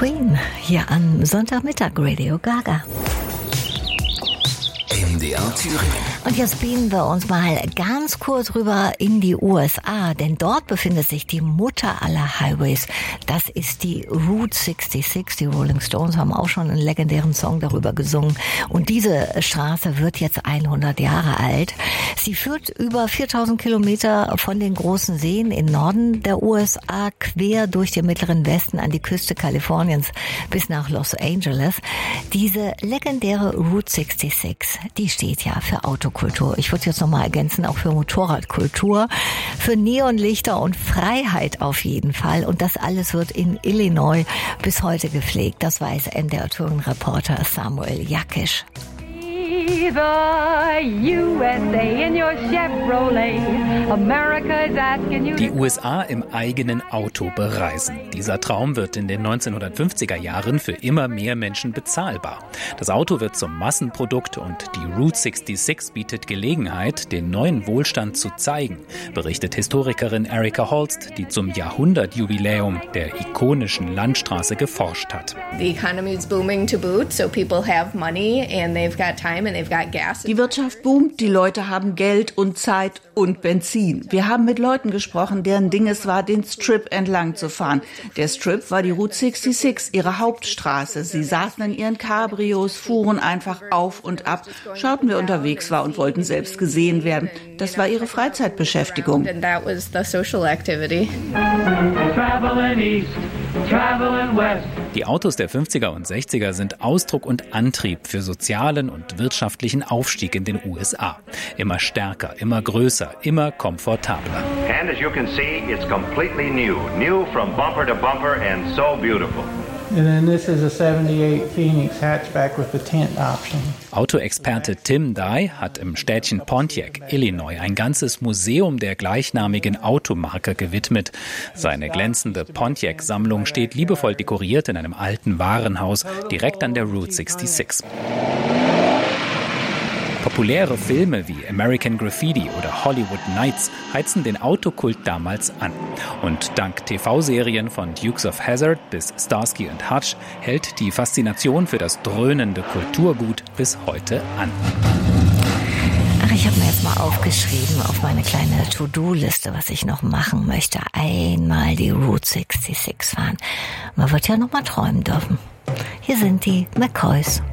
Queen hier am Sonntagmittag, Radio Gaga. MDR Thüringen. Und jetzt beamen wir uns mal ganz kurz rüber in die USA, denn dort befindet sich die Mutter aller Highways. Das ist die Route 66. Die Rolling Stones haben auch schon einen legendären Song darüber gesungen. Und diese Straße wird jetzt 100 Jahre alt. Sie führt über 4000 Kilometer von den großen Seen im Norden der USA quer durch den mittleren Westen an die Küste Kaliforniens bis nach Los Angeles. Diese legendäre Route 66, die steht ja für Autokultur. Ich würde jetzt nochmal ergänzen, auch für Motorradkultur, für Neonlichter und Freiheit auf jeden Fall. Und das alles wird in Illinois bis heute gepflegt. Das weiß MDR Thüringen-Reporter Samuel Jakisch. Die USA im eigenen Auto bereisen. Dieser Traum wird in den 1950er Jahren für immer mehr Menschen bezahlbar. Das Auto wird zum Massenprodukt und die Route 66 bietet Gelegenheit, den neuen Wohlstand zu zeigen, berichtet Historikerin Erika Holst, die zum Jahrhundertjubiläum der ikonischen Landstraße geforscht hat. The economy is booming to boot, so people have money and they've got time and they've got gas. Die Wirtschaft boomt, die Leute haben Geld und Zeit und Benzin. Wir haben mit Leuten gesprochen, deren Ding es war, den Strip entlang zu fahren. Der Strip war die Route 66, ihre Hauptstraße. Sie saßen in ihren Cabrios, fuhren einfach auf und ab, schauten, wer unterwegs war und wollten selbst gesehen werden. Das war ihre Freizeitbeschäftigung. And that was the social activity. Die Autos der 50er und 60er sind Ausdruck und Antrieb für sozialen und wirtschaftlichen Aufstieg in den USA. Immer stärker, immer größer, immer komfortabler. And as you can see, it's completely new from bumper to bumper and so beautiful. And then this is a 78 Phoenix hatchback with the tent option. Autoexperte Tim Dye hat im Städtchen Pontiac, Illinois, ein ganzes Museum der gleichnamigen Automarke gewidmet. Seine glänzende Pontiac-Sammlung steht liebevoll dekoriert in einem alten Warenhaus direkt an der Route 66. Populäre Filme wie American Graffiti oder Hollywood Nights heizen den Autokult damals an. Und dank TV-Serien von Dukes of Hazzard bis Starsky und Hutch hält die Faszination für das dröhnende Kulturgut bis heute an. Ach, ich habe mir jetzt mal aufgeschrieben auf meine kleine To-Do-Liste, was ich noch machen möchte. Einmal die Route 66 fahren. Man wird ja noch mal träumen dürfen. Hier sind die McCoys.